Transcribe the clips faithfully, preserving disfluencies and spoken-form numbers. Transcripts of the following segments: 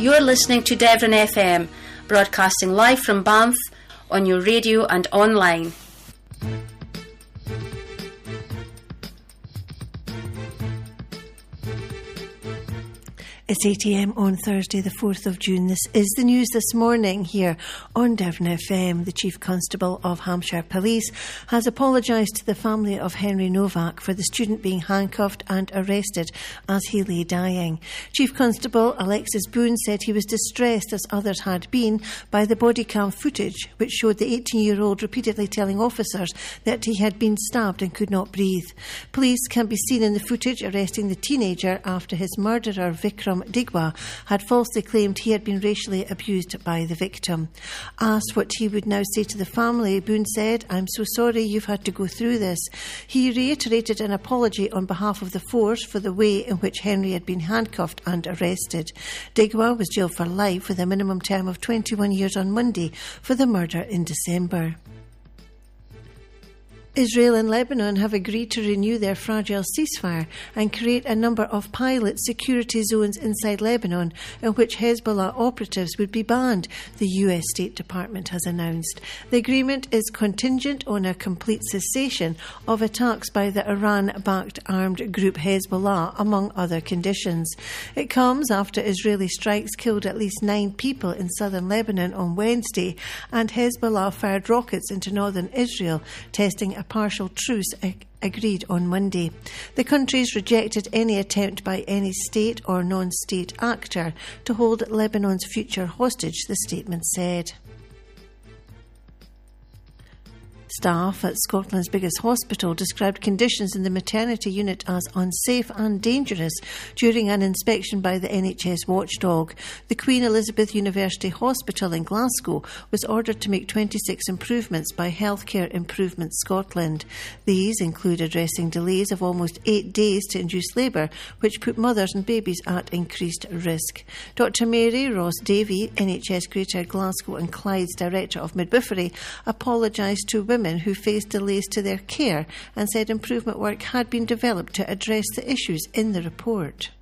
You're listening to Devon F M, broadcasting live from Banff on your radio and online. It's eight a m on Thursday the fourth of June. This is the news this morning here on Devon F M. The Chief Constable of Hampshire Police has apologised to the family of Henry Novak for the student being handcuffed and arrested as he lay dying. Chief Constable Alexis Boone said he was distressed, as others had been, by the body cam footage which showed the eighteen-year-old repeatedly telling officers that he had been stabbed and could not breathe. Police can be seen in the footage arresting the teenager after his murderer Vikram Digwa had falsely claimed he had been racially abused by the victim. Asked what he would now say to the family, Boone said, "I'm so sorry you've had to go through this." He reiterated an apology on behalf of the force for the way in which Henry had been handcuffed and arrested. Digwa was jailed for life with a minimum term of twenty-one years on Monday for the murder in December. Israel and Lebanon have agreed to renew their fragile ceasefire and create a number of pilot security zones inside Lebanon in which Hezbollah operatives would be banned, the U S State Department has announced. The agreement is contingent on a complete cessation of attacks by the Iran-backed armed group Hezbollah, among other conditions. It comes after Israeli strikes killed at least nine people in southern Lebanon on Wednesday, and Hezbollah fired rockets into northern Israel, testing a partial truce ag- agreed on Monday. The countries rejected any attempt by any state or non-state actor to hold Lebanon's future hostage, the statement said. Staff at Scotland's biggest hospital described conditions in the maternity unit as unsafe and dangerous during an inspection by the N H S watchdog. The Queen Elizabeth University Hospital in Glasgow was ordered to make twenty-six improvements by Healthcare Improvement Scotland. These include addressing delays of almost eight days to induce labour, which put mothers and babies at increased risk. Doctor Mary Ross Davey, N H S Greater Glasgow and Clyde's Director of Midwifery, apologised to women who faced delays to their care and said improvement work had been developed to address the issues in the report.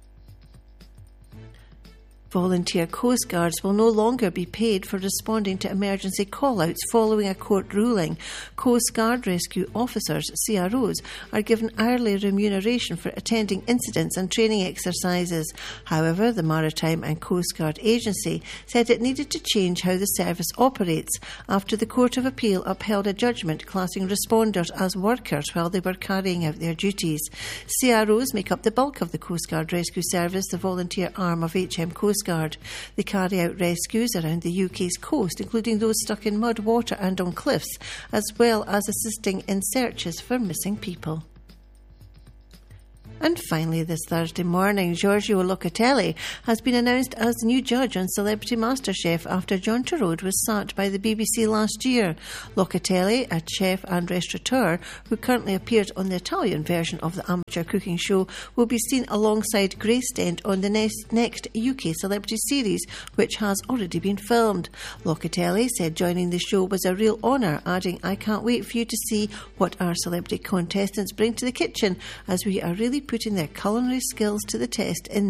Volunteer Coast Guards will no longer be paid for responding to emergency call-outs following a court ruling. Coast Guard rescue officers, C R Os, are given hourly remuneration for attending incidents and training exercises. However, the Maritime and Coast Guard Agency said it needed to change how the service operates after the Court of Appeal upheld a judgment classing responders as workers while they were carrying out their duties. C R Os make up the bulk of the Coast Guard Rescue Service, the volunteer arm of H M Coast Guard. They carry out rescues around the U K's coast, including those stuck in mud, water and on cliffs, as well as assisting in searches for missing people. And finally, this Thursday morning, Giorgio Locatelli has been announced as the new judge on Celebrity MasterChef after John Turode was sacked by the B B C last year. Locatelli, a chef and restaurateur who currently appears on the Italian version of the amateur cooking show, will be seen alongside Grace Dent on the next, next U K Celebrity series, which has already been filmed. Locatelli said joining the show was a real honour, adding, "I can't wait for you to see what our celebrity contestants bring to the kitchen, as we are really putting their culinary skills to the test in